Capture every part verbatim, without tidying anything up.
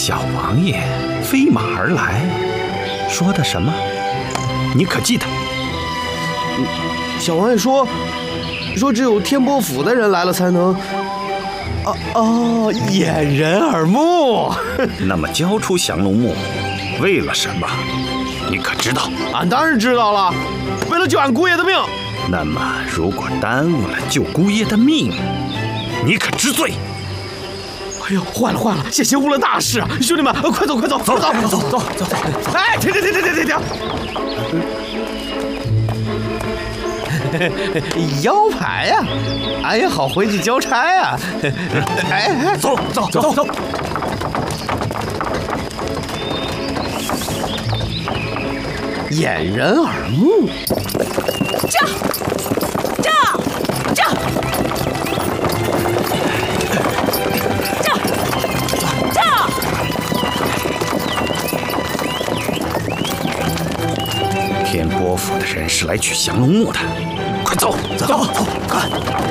小王爷飞马而来，说的什么？你可记得？ 小王爷说，说只有天波府的人来了才能……哦哦，掩人耳目。 那么交出降龙木，为了什么？你可知道？ 俺当然知道了，为了救俺姑爷的命。 那么如果耽误了救姑爷的命，你可知罪？ 哎呦，坏了坏了，险些误了大事啊！兄弟们，快走快走，走走走走走走走！哎，停停停停停停停！腰牌呀，俺也好回去交差呀。哎，走走走走。掩人耳目。 这这这这这！ 天波府的人是来取降龙木的，快走走走走，快！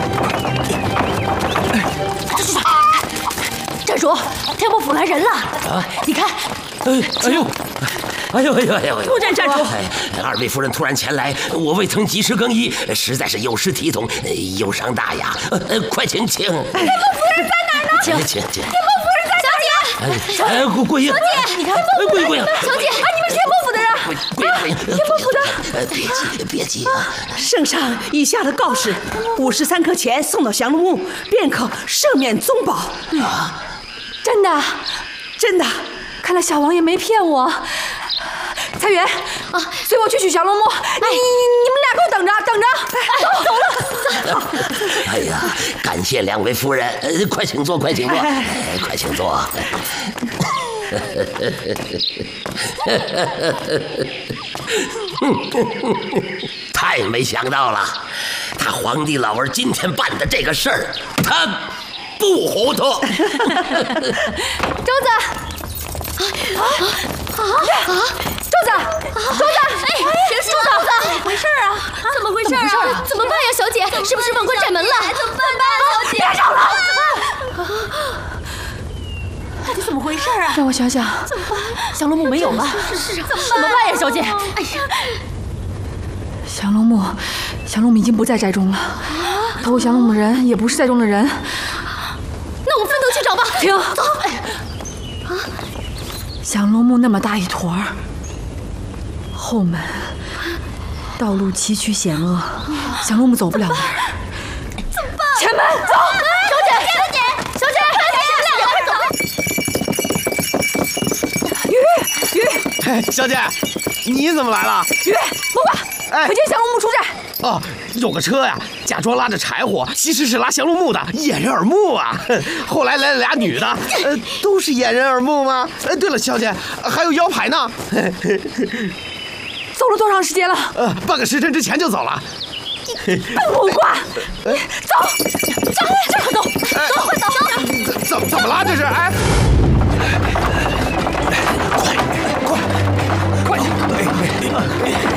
站住！天波府来人了！啊，你看。 哎哎呦！哎呦哎呦哎呦！ 突然站住！ 哎，二位夫人突然前来，我未曾及时更衣，实在是有失体统，忧伤大雅。呃，快请请！天波夫人在哪儿呢？ 请请请！ 天波夫人在哪？小姐， 哎，过过夜。 小姐，你看， 过夜过夜。 小姐，啊，你们是天波府的人？ 过夜过夜。 天波府的。 呃，别急别急啊！ 圣上已下了告示，五十三颗钱送到降龙木，便可赦免宗保。 啊， 真的， 真的。 看来小王爷没骗我。菜园啊，随我去取降龙木。你你们俩给我等着，等着。走走了。 哎呀，感谢两位夫人，呃，快请坐，快请坐，哎、快请坐。太没想到了，他皇帝老儿今天办的这个事儿，他不糊涂。 周子。啊啊啊啊！周子，周子，哎，平息了，周子，怎么回事啊？怎么回事啊？怎么办呀，小姐？是不是忘关斩门了？怎么办啊，小姐？别吵了！ 到底怎么回事啊？ 让我想想，怎么办？降龙木没有了，是啊，怎么办呀，小姐？哎呀， 降龙木，降龙木已经不在寨中了，投降龙的人也不是寨中的人。 那我们分头去找吧。 停！ 走。 啊！降龙木那么大一坨儿，后门道路崎岖险恶，降龙木走不了那儿。 怎么办？ 前门走！ 小姐，小姐，小姐，快走！ 鱼鱼， 哎，小姐，你怎么来了？ 鱼，木瓜， 哎， 可见降龙木出寨。 哦，有个车呀，假装拉着柴火，其实是拉降龙木的，掩人耳目啊。后来来了俩女的，呃，都是掩人耳目吗？呃，对了，小姐，还有腰牌呢。 走了多长时间了？ 呃，半个时辰之前就走了。 笨木瓜，走，走，这走，走，快走！ 怎么怎么了？这是？哎，快快快！